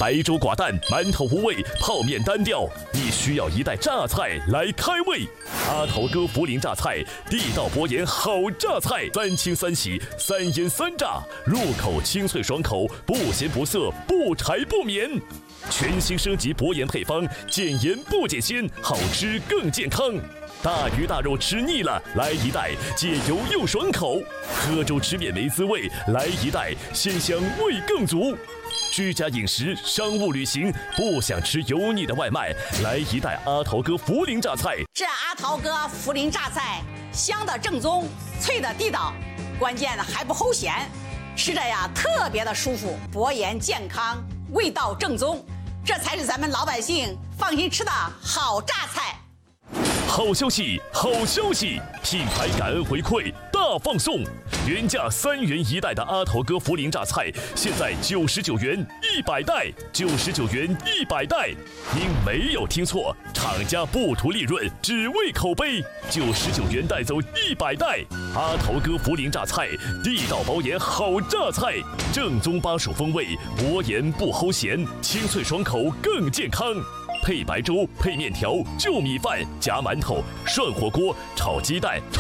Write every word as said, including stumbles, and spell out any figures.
白粥寡淡，馒头无味，泡面单调，你需要一袋榨菜来开胃。阿头哥涪陵榨菜，地道博研好榨菜，三清三洗，三腌三炸，入口清脆爽口，不咸不涩，不柴不绵。全新升级博研配方，减盐不减鲜，好吃更健康。大鱼大肉吃腻了，来一袋解油又爽口；喝粥吃面没滋味，来一袋鲜香味更足。居家饮食、商务旅行，不想吃油腻的外卖，来一袋阿头哥涪陵榨菜。 这阿头哥涪陵榨菜，香的正宗，脆的地道，关键还不齁咸，吃着呀特别的舒服，博研健康，味道正宗，这才是咱们老百姓放心吃的好榨菜。 好消息，好消息！品牌感恩回馈大放送，原价三元一袋的阿头哥涪陵榨菜，现在九十九元一百袋，九十九元一百袋。您没有听错，厂家不图利润，只为口碑，九十九元带走一百袋。阿头哥涪陵榨菜，地道包研好榨菜，正宗巴蜀风味，薄盐不齁咸，清脆爽口更健康。配白粥，配面条，就米饭，夹馒头，涮火锅，炒鸡蛋，炒